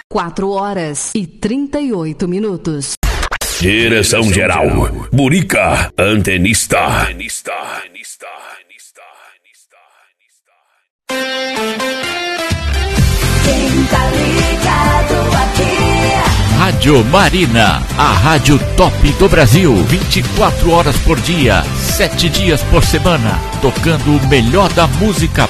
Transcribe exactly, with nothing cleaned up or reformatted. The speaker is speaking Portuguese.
quatro horas e trinta e oito minutos. Direção geral, Burica, antenista. Antenista. Quem tá ligado aqui? Rádio Marina, a rádio top do Brasil. vinte e quatro horas por dia, sete dias por semana, tocando o melhor da música